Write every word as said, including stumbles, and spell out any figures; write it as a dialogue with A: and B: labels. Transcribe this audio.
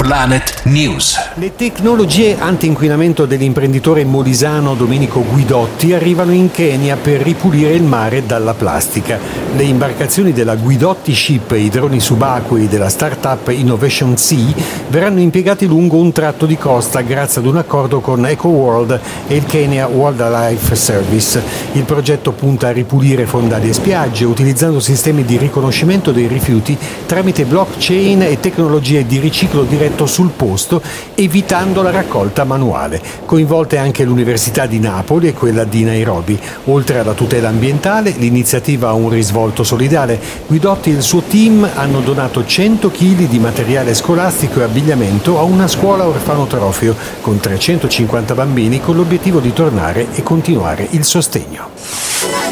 A: Planet News.
B: Le tecnologie anti-inquinamento dell'imprenditore molisano Domenico Guidotti arrivano in Kenya per ripulire il mare dalla plastica. Le imbarcazioni della Guidotti Ship e i droni subacquei della startup Innovation Sea verranno impiegati lungo un tratto di costa grazie ad un accordo con EcoWorld e il Kenya Wildlife Service. Il progetto punta a ripulire fondali e spiagge utilizzando sistemi di riconoscimento dei rifiuti tramite blockchain e tecnologie di riciclo diretto sul posto, evitando la raccolta manuale. Coinvolte anche l'Università di Napoli e quella di Nairobi. Oltre alla tutela ambientale, l'iniziativa ha un risvolto solidale. Guidotti e il suo team hanno donato cento chili di materiale scolastico e abbigliamento a una scuola orfanotrofio con trecentocinquanta bambini, con l'obiettivo di tornare e continuare il sostegno.